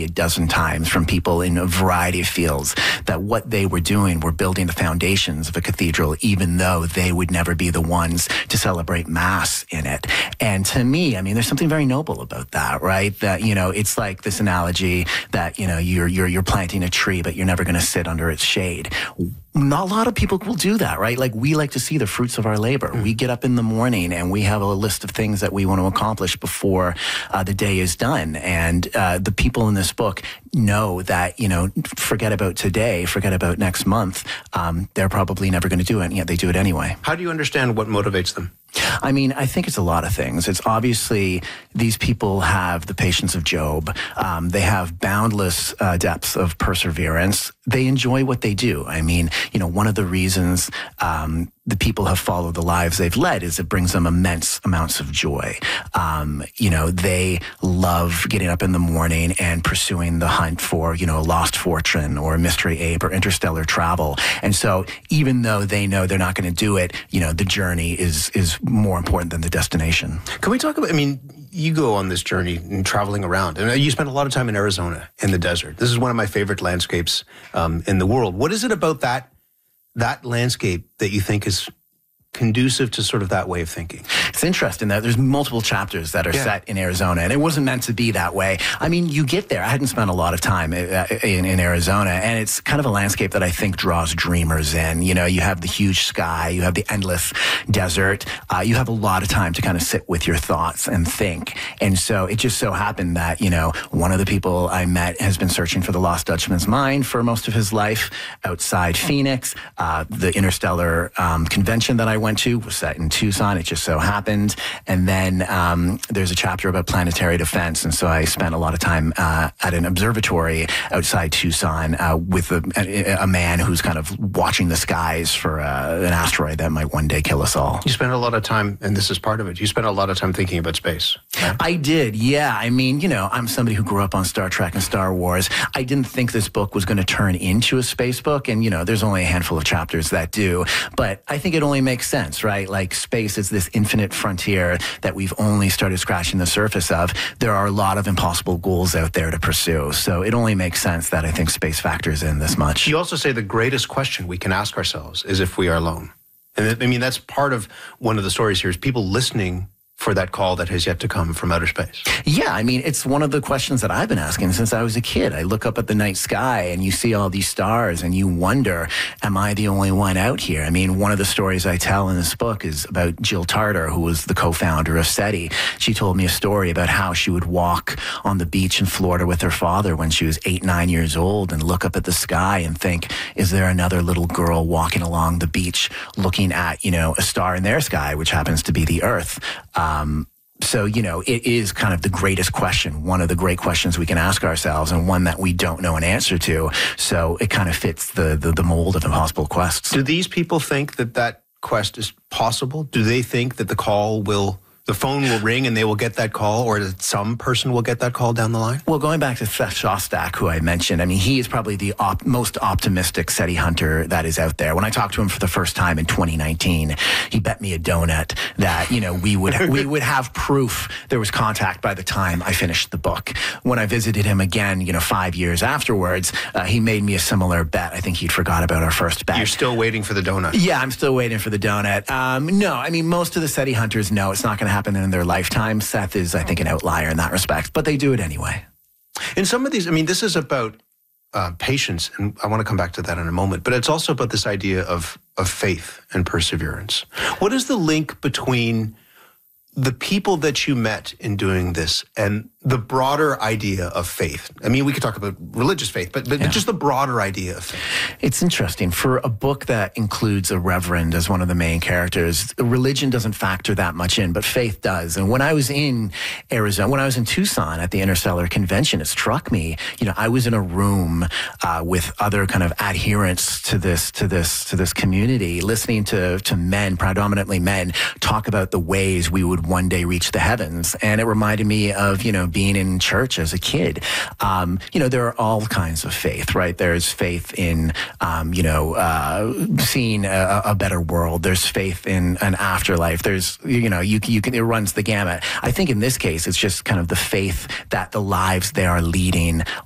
a dozen times from people in a variety of fields that what they were doing were building the foundations of a cathedral, even though they would never be the ones to celebrate Mass in it. And to me, I mean, there's something very noble about that, right? That, you know, it's like this analogy that, you know, you're planting a tree, but you're never going to sit under its shade. Not a lot of people will do that, right? Like, we like to see the fruits of our labor. We get up in the morning and we have a list of things that we want to accomplish before the day is done. And the people in this book know that, you know, forget about today, forget about next month. They're probably never going to do it, and yet they do it anyway. How do you understand what motivates them? I mean, I think it's a lot of things. It's obviously these people have the patience of Job. They have boundless depths of perseverance. They enjoy what they do. I mean, you know, one of the reasons the people have followed the lives they've led is it brings them immense amounts of joy. You know, they love getting up in the morning and pursuing the hunt for, you know, a lost fortune or a mystery ape or interstellar travel. And so even though they know they're not going to do it, you know, the journey is more important than the destination. Can we talk about, I mean, you go on this journey and traveling around, and you spent a lot of time in Arizona in the desert. This is one of my favorite landscapes in the world. What is it about that landscape that you think is conducive to sort of that way of thinking? It's interesting that there's multiple chapters that are set in Arizona, and it wasn't meant to be that way. I mean, you get there. I hadn't spent a lot of time in Arizona, and it's kind of a landscape that I think draws dreamers in. You know, you have the huge sky, you have the endless desert, you have a lot of time to kind of sit with your thoughts and think. And so it just so happened that, you know, one of the people I met has been searching for the Lost Dutchman's mine for most of his life outside Phoenix. The Interstellar convention that I went to was set in Tucson. It just so happened. And then there's a chapter about planetary defense. And so I spent a lot of time at an observatory outside Tucson with a man who's kind of watching the skies for an asteroid that might one day kill us all. You spent a lot of time, and this is part of it, you spent a lot of time thinking about space. Right? I did, yeah. I mean, you know, I'm somebody who grew up on Star Trek and Star Wars. I didn't think this book was going to turn into a space book. And, you know, there's only a handful of chapters that do. But I think it only makes sense, right? Like, space is this infinite frontier that we've only started scratching the surface of. There are a lot of impossible goals out there to pursue. So it only makes sense that I think space factors in this much. You also say the greatest question we can ask ourselves is if we are alone. And I mean, that's part of one of the stories here is people listening for that call that has yet to come from outer space. Yeah, I mean, it's one of the questions that I've been asking since I was a kid. I look up at the night sky and you see all these stars and you wonder, am I the only one out here? I mean, one of the stories I tell in this book is about Jill Tarter, who was the co-founder of SETI. She told me a story about how she would walk on the beach in Florida with her father when she was 8, 9 years old and look up at the sky and think, is there another little girl walking along the beach looking at, you know, a star in their sky, which happens to be the Earth? So, you know, it is kind of the greatest question, one of the great questions we can ask ourselves, and one that we don't know an answer to. So it kind of fits the mold of impossible quests. Do these people think that that quest is possible? Do they think that the phone will ring and they will get that call, or that some person will get that call down the line? Well, going back to Seth Shostak, who I mentioned, I mean, he is probably the most optimistic SETI hunter that is out there. When I talked to him for the first time in 2019, he bet me a donut that, you know, we would have proof there was contact by the time I finished the book. When I visited him again, you know, 5 years afterwards, he made me a similar bet. I think he'd forgot about our first bet. You're still waiting for the donut? Yeah, I'm still waiting for the donut. No, I mean, most of the SETI hunters know it's not going to happen in their lifetime. Seth is, I think, an outlier in that respect, but they do it anyway. In some of these, I mean, this is about patience, and I want to come back to that in a moment, but it's also about this idea of faith and perseverance. What is the link between the people that you met in doing this and the broader idea of faith? I mean, we could talk about religious faith, but just the broader idea of faith. It's interesting. For a book that includes a reverend as one of the main characters, religion doesn't factor that much in, but faith does. And when I was in Arizona, when I was in Tucson at the Interstellar Convention, it struck me, you know, I was in a room with other kind of adherents to this community, listening to men, predominantly men, talk about the ways we would one day reach the heavens. And it reminded me of, you know, being in church as a kid. You know, there are all kinds of faith, right? There's faith in, seeing a better world. There's faith in an afterlife. There's, you know, it runs the gamut. I think in this case, it's just kind of the faith that the lives they are leading